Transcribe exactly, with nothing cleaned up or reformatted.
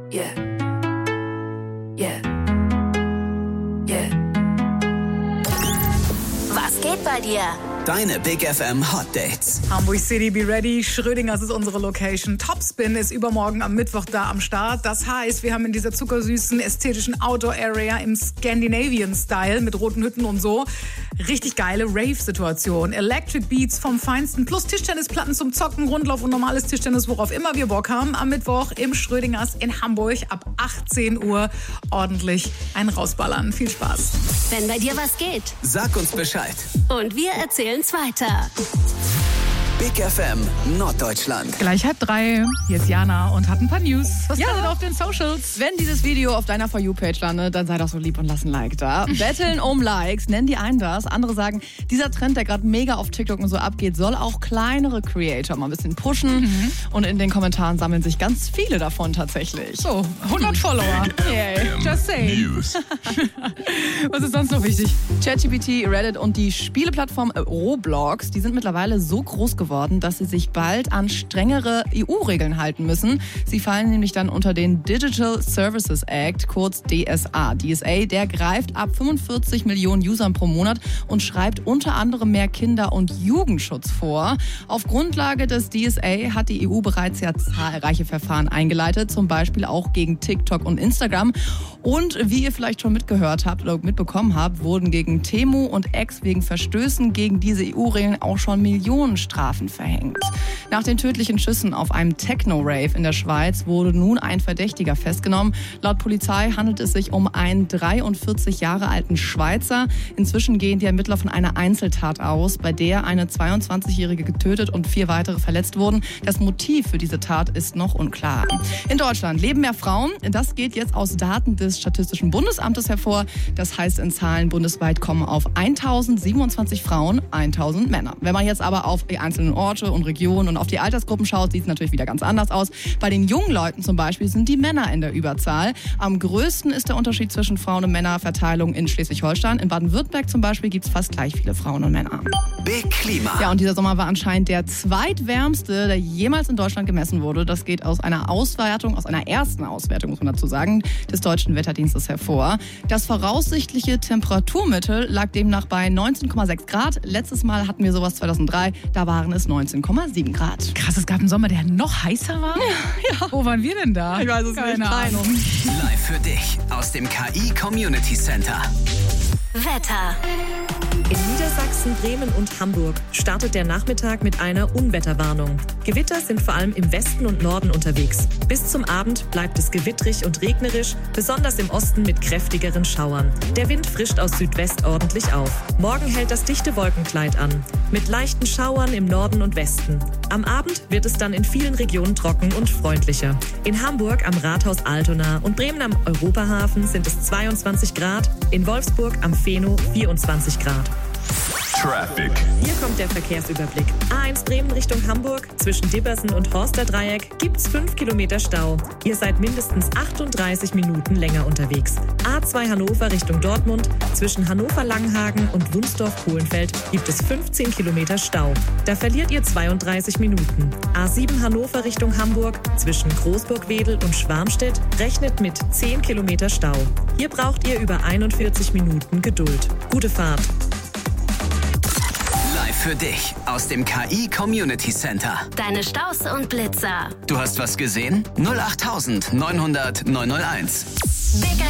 Yeah. Yeah. Yeah. Was geht bei dir? Deine Big F M Hot Dates. Hamburg City, be ready. Schrödingers ist unsere Location. Topspin ist übermorgen am Mittwoch da am Start. Das heißt, wir haben in dieser zuckersüßen, ästhetischen Outdoor-Area im Scandinavian-Style mit roten Hütten und so richtig geile Rave-Situation. Electric Beats vom Feinsten plus Tischtennisplatten zum Zocken, Rundlauf und normales Tischtennis, worauf immer wir Bock haben. Am Mittwoch im Schrödingers in Hamburg ab achtzehn Uhr ordentlich ein rausballern. Viel Spaß. Wenn bei dir was geht. Sag uns Bescheid. Und wir erzählen's weiter. Big F M Norddeutschland. Gleich halb drei. Hier ist Jana und hat ein paar News. Was ja. auf den Socials? Wenn dieses Video auf deiner For You-Page landet, dann sei doch so lieb und lass ein Like da. Betteln um Likes, nennen die einen das. Andere sagen, dieser Trend, der gerade mega auf TikTok und so abgeht, soll auch kleinere Creator mal ein bisschen pushen. Mhm. Und in den Kommentaren sammeln sich ganz viele davon tatsächlich. So, hundert Follower. Yay. Just saying. News. Was ist sonst noch wichtig? ChatGPT, Reddit und die Spieleplattform Roblox, die sind mittlerweile so groß geworden, dass sie sich bald an strengere E U-Regeln halten müssen. Sie fallen nämlich dann unter den Digital Services Act, kurz D S A. D S A, der greift ab fünfundvierzig Millionen Usern pro Monat und schreibt unter anderem mehr Kinder- und Jugendschutz vor. Auf Grundlage des D S A hat die E U bereits ja zahlreiche Verfahren eingeleitet, zum Beispiel auch gegen TikTok und Instagram. Und wie ihr vielleicht schon mitgehört habt oder mitbekommen habt, wurden gegen Temu und X wegen Verstößen gegen diese E U-Regeln auch schon Millionenstrafen verhängt. Nach den tödlichen Schüssen auf einem Techno-Rave in der Schweiz wurde nun ein Verdächtiger festgenommen. Laut Polizei handelt es sich um einen dreiundvierzig Jahre alten Schweizer. Inzwischen gehen die Ermittler von einer Einzeltat aus, bei der eine zweiundzwanzigjährige getötet und vier weitere verletzt wurden. Das Motiv für diese Tat ist noch unklar. In Deutschland leben mehr Frauen. Das geht jetzt aus Daten des Statistischen Bundesamtes hervor. Das heißt, in Zahlen bundesweit kommen auf tausendsiebenundzwanzig Frauen tausend Männer. Wenn man jetzt aber auf die einzelnen Orte und Regionen und auf die Altersgruppen schaut, sieht es natürlich wieder ganz anders aus. Bei den jungen Leuten zum Beispiel sind die Männer in der Überzahl. Am größten ist der Unterschied zwischen Frauen- und Männerverteilung in Schleswig-Holstein. In Baden-Württemberg zum Beispiel gibt es fast gleich viele Frauen und Männer. Big Klima. Ja, und dieser Sommer war anscheinend der zweitwärmste, der jemals in Deutschland gemessen wurde. Das geht aus einer Auswertung, aus einer ersten Auswertung, muss man dazu sagen, des Deutschen Wetterdienstes hervor. Das voraussichtliche Temperaturmittel lag demnach bei neunzehn Komma sechs Grad. Letztes Mal hatten wir sowas zweitausenddrei, da waren es neunzehn Komma sieben Grad. Krass, es gab einen Sommer, der noch heißer war? Ja. ja. Wo waren wir denn da? Ich weiß es Keine nicht. Ahnung. Live für dich aus dem K I Community Center. Wetter. In Niedersachsen, Bremen und Hamburg startet der Nachmittag mit einer Unwetterwarnung. Gewitter sind vor allem im Westen und Norden unterwegs. Bis zum Abend bleibt es gewittrig und regnerisch, besonders im Osten mit kräftigeren Schauern. Der Wind frischt aus Südwest ordentlich auf. Morgen hält das dichte Wolkenkleid an, mit leichten Schauern im Norden und Westen. Am Abend wird es dann in vielen Regionen trocken und freundlicher. In Hamburg am Rathaus Altona und Bremen am Europahafen sind es zweiundzwanzig Grad, in Wolfsburg am Feno vierundzwanzig Grad. Traffic. Hier kommt der Verkehrsüberblick. A eins Bremen Richtung Hamburg. Zwischen Dibbersen und Horsterdreieck gibt's fünf Kilometer Stau. Ihr seid mindestens achtunddreißig Minuten länger unterwegs. A zwei Hannover Richtung Dortmund. Zwischen Hannover-Langenhagen und Wunsdorf-Kohlenfeld gibt es fünfzehn Kilometer Stau. Da verliert ihr zweiunddreißig Minuten. A sieben Hannover Richtung Hamburg. Zwischen Großburg-Wedel und Schwarmstedt rechnet mit zehn Kilometer Stau. Hier braucht ihr über einundvierzig Minuten Geduld. Gute Fahrt. Live für dich aus dem K I Community Center. Deine Staus und Blitzer. Du hast was gesehen? null acht neunhundert neunhunderteins. Big